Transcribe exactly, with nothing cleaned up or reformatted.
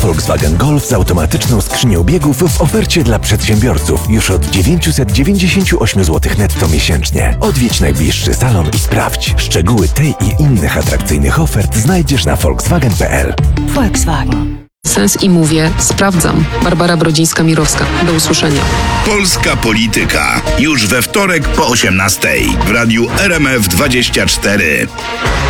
Volkswagen Golf z automatyczną skrzynią biegów w ofercie dla przedsiębiorców już od dziewięćset dziewięćdziesiąt osiem złotych netto miesięcznie. Odwiedź najbliższy salon i sprawdź. Szczegóły tej i innych atrakcyjnych ofert znajdziesz na volkswagen kropka p l. Volkswagen. Sens i mówię, sprawdzam. Barbara Brodzińska-Mirowska. Do usłyszenia. Polska Polityka. Już we wtorek po osiemnastej w radiu R M F dwadzieścia cztery.